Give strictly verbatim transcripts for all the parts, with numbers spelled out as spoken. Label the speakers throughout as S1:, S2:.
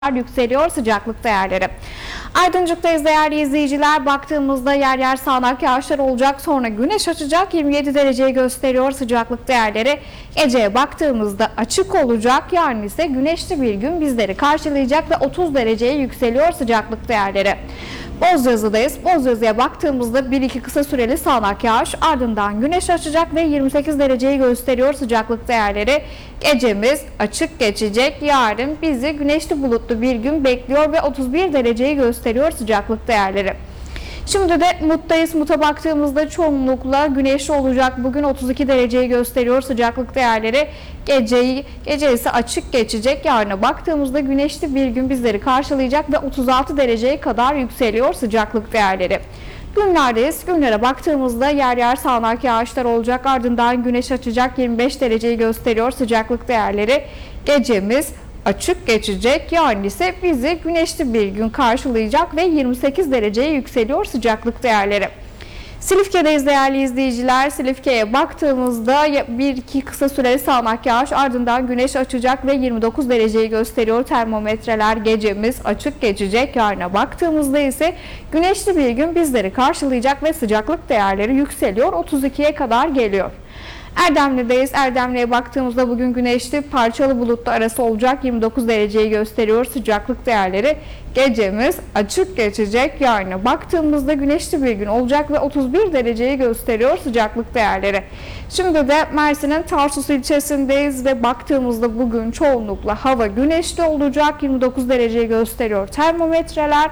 S1: yükseliyor sıcaklık değerleri. Aydıncık'tayız değerli izleyiciler. Baktığımızda yer yer sağanak yağışlar olacak. Sonra güneş açacak. yirmi yedi dereceyi gösteriyor sıcaklık değerleri. Geceye baktığımızda açık olacak. Yarın ise güneşli bir gün bizleri karşılayacak ve otuz dereceye yükseliyor sıcaklık değerleri. Bozyazı'dayız. Bozyazı'ya baktığımızda bir iki kısa süreli sağanak yağış, ardından güneş açacak ve yirmi sekiz dereceyi gösteriyor sıcaklık değerleri. Gecemiz açık geçecek. Yarın bizi güneşli bulutlu bir gün bekliyor ve otuz bir dereceyi gösteriyor sıcaklık değerleri. Şimdi de Mut'tayız. Mut'a baktığımızda çoğunlukla güneşli olacak. Bugün otuz iki dereceyi gösteriyor sıcaklık değerleri. Geceyi, gece ise açık geçecek. Yarına baktığımızda güneşli bir gün bizleri karşılayacak ve otuz altı dereceye kadar yükseliyor sıcaklık değerleri. Günlerdeyiz. Günlere baktığımızda yer yer sağanak yağışlar olacak. Ardından güneş açacak. yirmi beş dereceyi gösteriyor sıcaklık değerleri. Gecemiz açık geçecek. Yarın ise bizi güneşli bir gün karşılayacak ve yirmi sekiz dereceye yükseliyor sıcaklık değerleri. Silifke'deyiz değerli izleyiciler. Silifke'ye baktığımızda bir iki kısa süreli sağanak yağış, ardından güneş açacak ve yirmi dokuz dereceyi gösteriyor termometreler. Gecemiz açık geçecek. Yarına baktığımızda ise güneşli bir gün bizleri karşılayacak ve sıcaklık değerleri yükseliyor. otuz ikiye kadar geliyor. Erdemli'deyiz. Erdemli'ye baktığımızda bugün güneşli, parçalı bulutlu arası olacak. yirmi dokuz dereceyi gösteriyor sıcaklık değerleri. Gecemiz açık geçecek. Yarına baktığımızda güneşli bir gün olacak ve otuz bir dereceyi gösteriyor sıcaklık değerleri. Şimdi de Mersin'in Tarsus ilçesindeyiz ve baktığımızda bugün çoğunlukla hava güneşli olacak. yirmi dokuz dereceyi gösteriyor termometreler.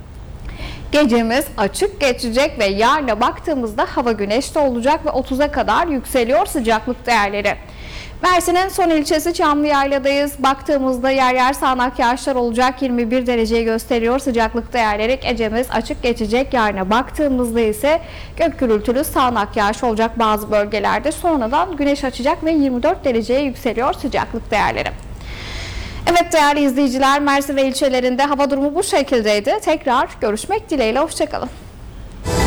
S1: Gecemiz açık geçecek ve yarına baktığımızda hava güneşli olacak ve otuza kadar yükseliyor sıcaklık değerleri. Mersin'in son ilçesi Çamlıyayla'dayız. Baktığımızda yer yer sağanak yağışlar olacak. yirmi bir dereceyi gösteriyor sıcaklık değerleri. Gecemiz açık geçecek. Yarına baktığımızda ise gök gürültülü sağanak yağış olacak bazı bölgelerde. Sonradan güneş açacak ve yirmi dört dereceye yükseliyor sıcaklık değerleri. Evet değerli izleyiciler, Mersin ve ilçelerinde hava durumu bu şekildeydi. Tekrar görüşmek dileğiyle, hoşçakalın.